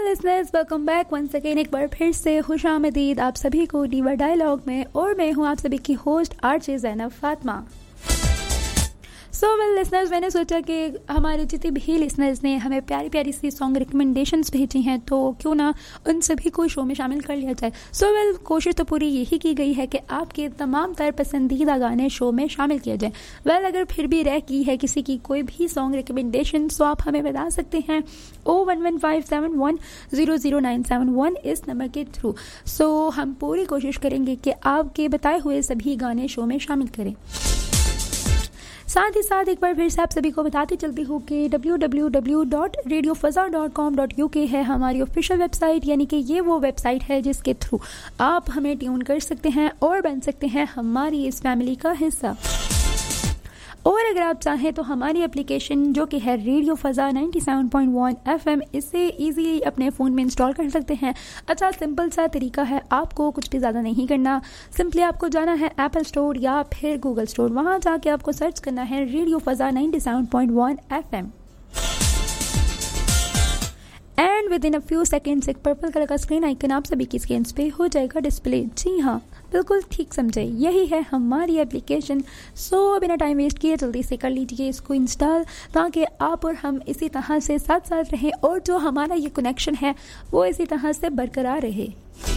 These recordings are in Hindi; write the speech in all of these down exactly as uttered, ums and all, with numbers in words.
Listeners, welcome back once again. एक बार फिर से खुशामदीद आप सभी को डीवा डायलॉग में, और मैं हूँ आप सभी की host RJ Zainab Fatima. So well listeners, मैंने सोचा कि हमारे जितने भी लिसनर्स ने हमें प्यारी प्यारी सी सॉन्ग रिकमेंडेशंस भेजी हैं, तो क्यों ना उन सभी को शो में शामिल कर लिया जाए। सो so वेल well, कोशिश तो पूरी यही की गई है कि आपके तमाम तर पसंदीदा गाने शो में शामिल किए जाएं। वेल well, अगर फिर भी रह की है किसी की कोई भी सॉन्ग रिकमेंडेशन, तो आप हमें बता सकते हैं ओ one one five seven one zero zero nine seven one इस नंबर के थ्रू। सो so, हम पूरी कोशिश करेंगे कि आपके बताए हुए सभी गाने शो में शामिल करें। साथ ही साथ एक बार फिर से आप सभी को बताती चलती हूँ कि W W W dot radio फज़ा dot com dot U के है हमारी ऑफिशियल वेबसाइट, यानी कि ये वो वेबसाइट है जिसके थ्रू आप हमें ट्यून कर सकते हैं और बन सकते हैं हमारी इस फैमिली का हिस्सा। और अगर आप चाहें तो हमारी एप्लीकेशन जो कि है radio फ़ज़ा ninety seven point one F M, इसे ईजीली अपने फ़ोन में इंस्टॉल कर सकते हैं। अच्छा सिंपल सा तरीका है, आपको कुछ भी ज़्यादा नहीं करना। सिंपली आपको जाना है एप्पल स्टोर या फिर गूगल स्टोर, वहाँ जाके आपको सर्च करना है radio फ़ज़ा ninety seven point one F M and with in a few seconds एक पर्पल कलर का स्क्रीन आइकन आप सभी की स्क्रीन पे हो जाएगा डिस्प्ले। जी हाँ, बिल्कुल ठीक समझे, यही है हमारी एप्लीकेशन। सो so, बिना टाइम वेस्ट किए जल्दी से कर लीजिए इसको इंस्टॉल, ताकि आप और हम इसी तरह से साथ साथ रहें और जो हमारा ये कनेक्शन है वो इसी तरह से बरकरार रहे।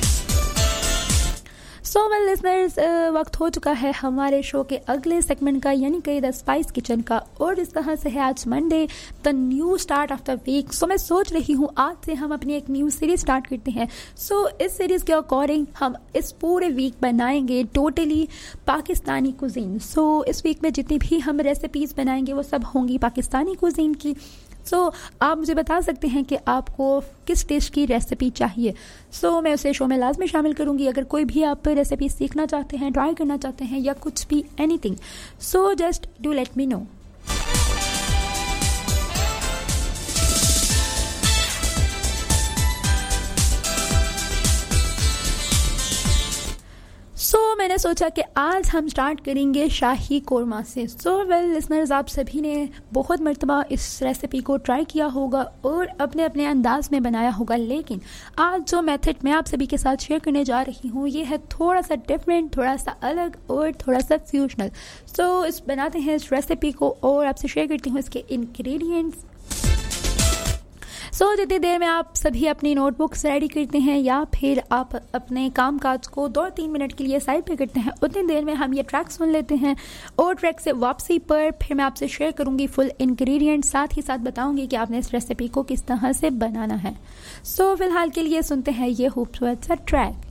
सो वेल लिसनर्स, वक्त हो चुका है हमारे शो के अगले सेगमेंट का, यानी कि द स्पाइस किचन का। और इस तरह से है आज Monday, the new start of the week. सो मैं सोच रही हूँ आज से हम अपनी एक न्यू सीरीज स्टार्ट करते हैं। सो so, इस सीरीज के अकॉर्डिंग हम इस पूरे वीक बनाएंगे टोटली पाकिस्तानी कुजीन। सो so, इस वीक में जितनी भी हम रेसिपीज बनाएंगे वो सब होंगी पाकिस्तानी कुजीन की। सो so, आप मुझे बता सकते हैं कि आपको किस डिश की रेसिपी चाहिए। सो so, मैं उसे शो में लाजमी शामिल करूंगी। अगर कोई भी आप रेसिपी सीखना चाहते हैं, ट्राई करना चाहते हैं या कुछ भी anything, so just do let me know. So so, मैंने सोचा कि आज हम स्टार्ट करेंगे शाही कोरमा से। सो वेल लिसनर्स, आप सभी ने बहुत मर्तबा इस रेसिपी को ट्राई किया होगा और अपने अपने अंदाज में बनाया होगा, लेकिन आज जो मेथड मैं आप सभी के साथ शेयर करने जा रही हूँ ये है थोड़ा सा डिफरेंट, थोड़ा सा अलग और थोड़ा सा फ्यूजनल। सो so, इस बनाते हैं इस रेसिपी को और आपसे शेयर करती हूँ इसके इंग्रेडिएंट्स। सो so, जितनी देर में आप सभी अपनी नोटबुक्स रेडी करते हैं या फिर आप अपने काम काज को दो तीन मिनट के लिए साइड पे करते हैं, उतनी देर में हम ये ट्रैक सुन लेते हैं और ट्रैक से वापसी पर फिर मैं आपसे शेयर करूंगी फुल इंग्रेडिएंट, साथ ही साथ बताऊंगी कि आपने इस रेसिपी को किस तरह से बनाना है। सो so, फिलहाल के लिए सुनते हैं ये खूबसूरत सा ट्रैक।